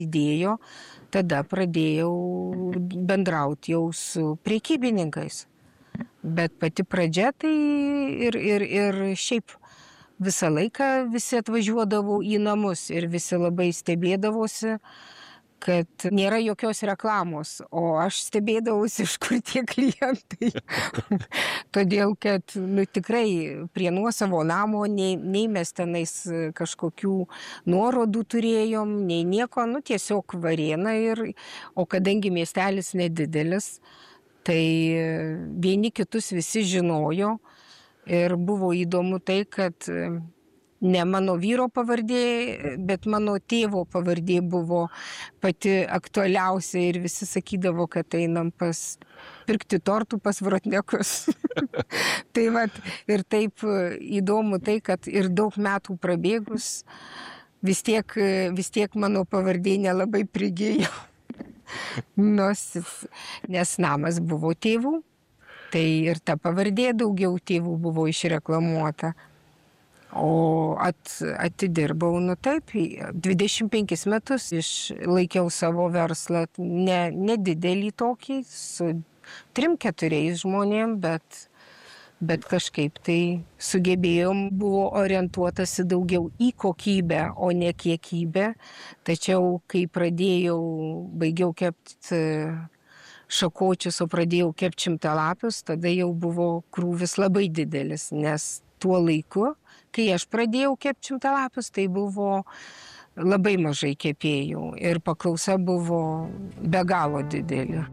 įdėjo, tada pradėjau bendrauti jau su prekybininkais. Bet pati pradžia tai ir šiaip visą laiką visi atvažiuodavo į namus ir visi labai stebėdavosi, kad nėra jokios reklamos, o aš stebėdavausi, iš kur tie klientai. Todėl, kad tikrai prie nuosavo namo nei mes tenais kažkokių nuorodų turėjom, nei nieko, tiesiog Varėna o kadangi miestelis nedidelis, tai vieni kitus visi žinojo ir buvo įdomu tai, kad ne mano vyro pavardė, bet mano tėvo pavardė buvo pati aktualiausia ir visi sakydavo, kad einam pirkti tortų pas Vrotnekus. Tai ir taip įdomu tai, kad ir daug metų prabėgus, vis tiek mano pavardė nelabai prigėjo. Nes namas buvo tėvų, tai ir ta pavardė daugiau tėvų buvo išreklamuota. O atidirbau, taip, 25 metus išlaikiau savo verslą, nedidelį tokį, su 3-4 žmonėm, bet kažkaip tai sugebėjom, buvo orientuotasi daugiau į kokybę, o ne kiekybę. Tačiau, kai baigiau kepti šakočius, o pradėjau kepti šimtalapius, tada jau buvo krūvis labai didelis, nes tuo laiku, kai aš pradėjau kepti šimtalapius, tai buvo labai mažai kepėjų ir paklausa buvo be galo didelė.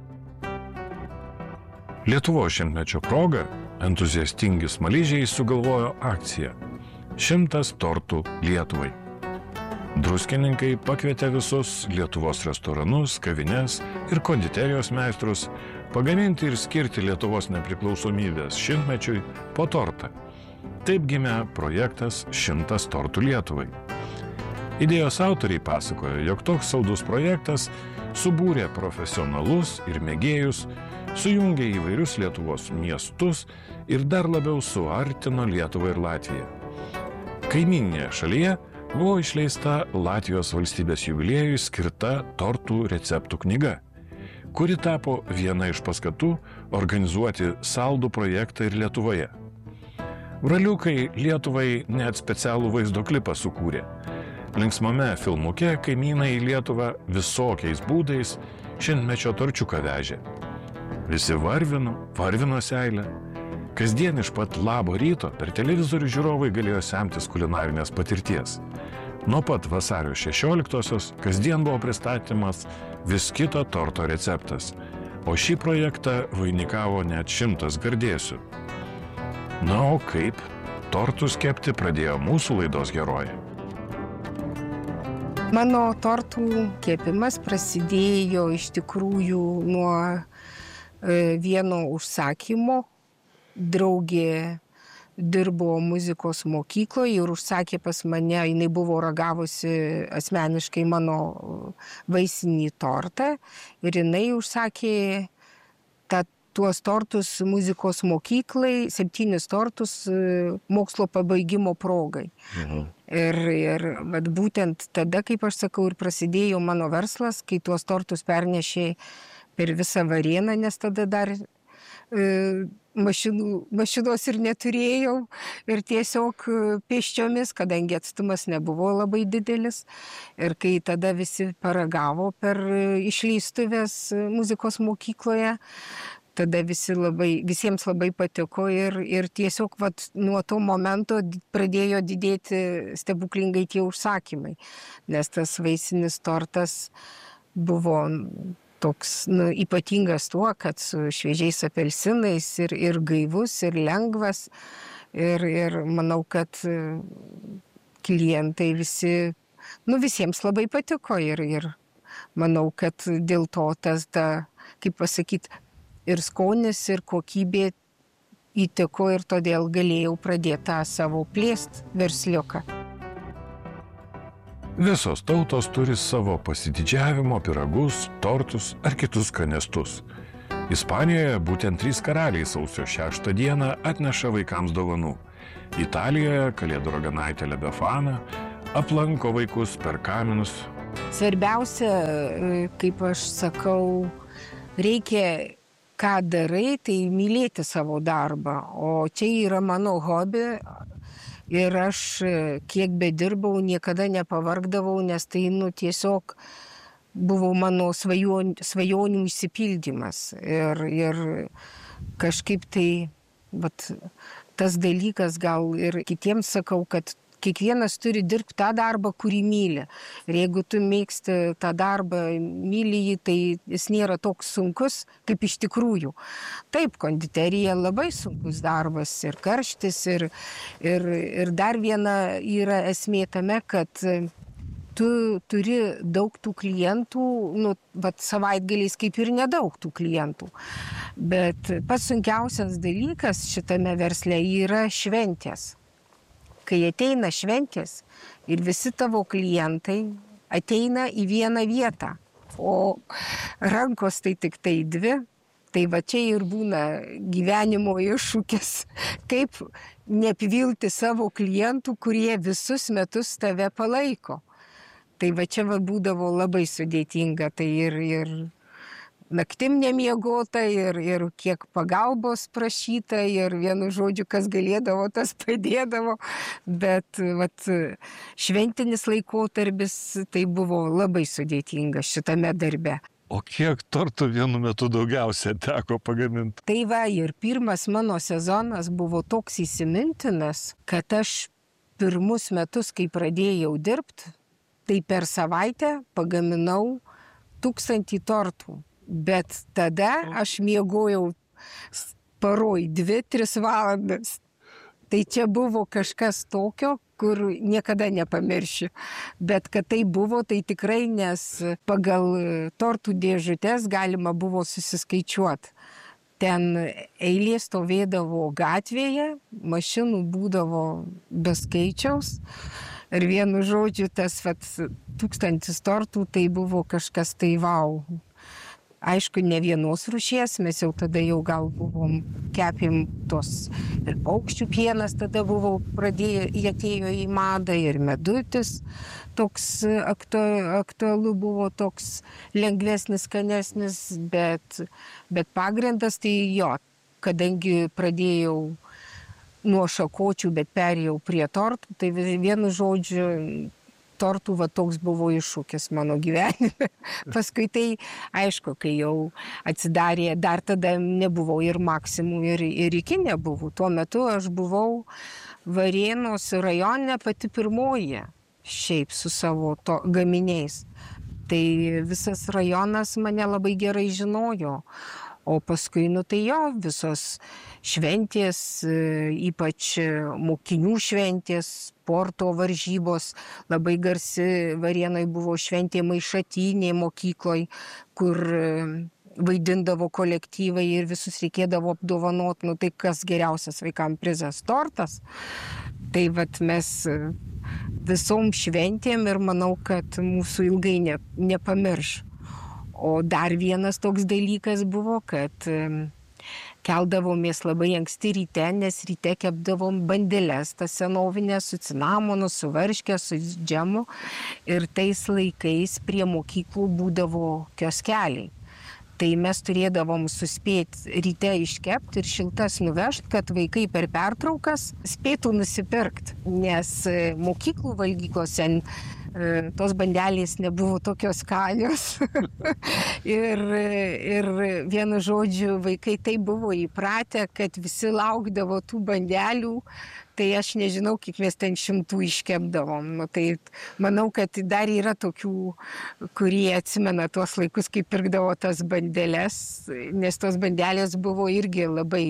Lietuvos šimtmečio proga entuziastingi smaližiai sugalvojo akciją 100 tortų Lietuvai. Druskininkai pakvietė visus Lietuvos restoranus, kavines ir konditerijos meistrus pagaminti ir skirti Lietuvos nepriklausomybės šimtmečiui po tortą. Taip gimė projektas 100 tortų Lietuvai. Idėjos autoriai pasakojo, jog toks saldus projektas subūrė profesionalus ir mėgėjus, sujungė įvairius Lietuvos miestus ir dar labiau suartino Lietuvą ir Latviją. Kaimyninėje šalyje buvo išleista Latvijos valstybės jubiliejui skirta tortų receptų knyga, kuri tapo viena iš paskatų organizuoti saldų projektą ir Lietuvoje. Vraliukai Lietuvai net specialų vaizdo klipą sukūrė. Linksmame filmuke kaimynai į Lietuvą visokiais būdais šimtmečio torčiuką vežė. Visi varvino seilę. Kasdien iš pat labo ryto per televizorių žiūrovai galėjo semtis kulinarinės patirties. Nuo pat vasario 16-osios kasdien buvo pristatymas vis kito torto receptas, o šį projektą vainikavo net 100 gardėsių. O kaip tortus kepti pradėjo mūsų laidos herojai. Mano tortų kepimas prasidėjo iš tikrųjų nuo vieno užsakymo. Draugė dirbo muzikos mokykloje ir užsakė pas mane, jinai buvo ragavusi asmeniškai mano vaisinį tortą ir jinai užsakė tuos tortus muzikos mokyklai, 7 tortus mokslo pabaigimo progai. Ir būtent tada, kaip aš sakau, ir prasidėjo mano verslas, kai tuos tortus pernešė per visą Varėną, nes tada dar mašinos ir neturėjau ir tiesiog pėsčiomis, kadangi atstumas nebuvo labai didelis. Ir kai tada visi paragavo per išleistuvės muzikos mokykloje, tada visiems labai patiko ir tiesiog nuo to momento pradėjo didėti stebuklingai tie užsakymai, nes tas vaisinis tortas buvo toks ypatingas tuo, kad su šviežiais apelsinais ir gaivus, ir lengvas. Ir manau, kad klientai visiems labai patiko. Ir manau, kad dėl to kaip pasakyti, ir skonis, ir kokybė įtiko ir todėl galėjau pradėti tą savo plėst versliuką. Visos tautos turi savo pasididžiavimo pyragus, tortus ar kitus skanėstus. Ispanijoje būtent 3 karaliai sausio 6 dieną atneša vaikams dovanų. Italijoje kalėdų raganaitė Befana aplanko vaikus per kaminus Svarbiausia, kaip aš sakau, reikia, ką darai, tai mylėti savo darbą. O čia yra mano hobi ir aš kiek bedirbau, niekada nepavargdavau, nes tai tiesiog buvo mano svajonių išsipildymas. Ir kažkaip tai, tas dalykas gal ir kitiems sakau, kad kiekvienas turi dirbti tą darbą, kurį myli. Ir jeigu tu mėgsti tą darbą, myli jį, tai jis nėra toks sunkus, kaip iš tikrųjų. Taip, konditerija labai sunkus darbas ir karštis. Ir dar viena yra esmė tame, kad tu turi daug tų klientų, savaitgaliais kaip ir nedaug tų klientų. Bet pats sunkiausias dalykas šitame versle yra šventės. Kai ateina šventės ir visi tavo klientai ateina į vieną vietą, o rankos tai tik tai dvi, tai va čia ir būna gyvenimo iššūkis, kaip neapvilti savo klientų, kurie visus metus tave palaiko. Tai va čia būdavo labai sudėtinga, tai ir naktim nemiegota, ir kiek pagalbos prašyta, ir vienu žodžiu, kas galėdavo, tas padėdavo. Bet šventinis laikotarpis tai buvo labai sudėtinga šitame darbe. O kiek tortų vienu metu daugiausia teko pagaminti? Tai va, ir pirmas mano sezonas buvo toks įsimintinas, kad aš pirmus metus, kai pradėjau dirbti, tai per savaitę pagaminau 1000 tortų. Bet tada aš miegojau paroj 2-3 valandas. Tai čia buvo kažkas tokio, kur niekada nepamiršiu. Bet kad tai buvo, tai tikrai, nes pagal tortų dėžutes galima buvo susiskaičiuoti. Ten eilė stovėdavo gatvėje, mašinų būdavo be skaičiaus. Ir vienu žodžiu, tas 1000 tortų tai buvo kažkas tai vau. Aišku, ne vienos rūšies, mes jau tada gal buvom kepėm tos ir paukščių pienas tada buvo atėjo į madą, ir medutis toks aktualu buvo, toks lengvesnis, skanesnis, bet pagrindas tai jo, kadangi pradėjau nuo šakočių, bet perėjau prie tortų, tai vienu žodžiu tortų toks buvo iššūkis mano gyvenime. Paskui tai, aišku, kai jau atsidarė, dar tada nebuvau ir Maksimų, ir iki nebuvau. Tuo metu aš buvau Varėnos rajone pati pirmoji, šiaip su savo gaminiais. Tai visas rajonas mane labai gerai žinojo. O paskui, tai jo, visos šventės, ypač mokinių šventės, sporto varžybos, labai garsi Varėnoj buvo šventė Maišatinė mokykloj, kur vaidindavo kolektyvai ir visus reikėdavo apdovanoti, tai kas geriausias vaikam prizas tortas. Tai mes visom šventėm ir manau, kad mūsų ilgai nepamirš. O dar vienas toks dalykas buvo, kad keldavomės labai anksti ryte, nes ryte kepdavom bandeles, tas senovinės su cinamonu, su varške, su džemu. Ir tais laikais prie mokyklų būdavo kioskeliai. Tai mes turėdavom suspėti ryte iškepti ir šiltas nuvežti, kad vaikai per pertraukas spėtų nusipirkti. Nes mokyklų valgyklose tos bandelės nebuvo tokios skanios. ir vienu žodžiu, vaikai taip buvo įpratę, kad visi laukdavo tų bandelių. Tai aš nežinau, kiek mes ten 100 iškepdavom. Tai manau, kad dar yra tokių, kurie atsimena tuos laikus, kai pirkdavo tas bandeles, nes tos bandelės buvo irgi labai,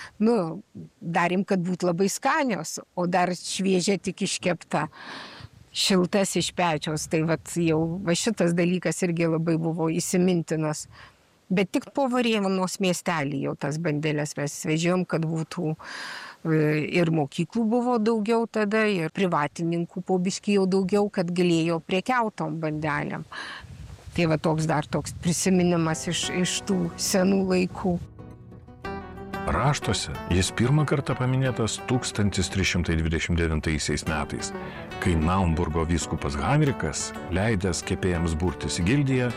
darėm, kad būtų labai skanios, o dar šviežia tik iškepta. Šiltas iš pečiaus, tai šitas dalykas irgi labai buvo įsimintinas. Bet tik po Varėnos miestelį jau tas bandelės mes vežėjom, kad būtų ir mokyklų buvo daugiau tada, ir privatininkų po biškį jau daugiau, kad galėjo prekiautom bandelėm. Tai toks prisiminimas iš tų senų laikų. Raštuose jis pirmą kartą paminėtas 1329 metais, kai Naumburgo vyskupas Henrikas, leidęs kepėjams burtis į gildiją,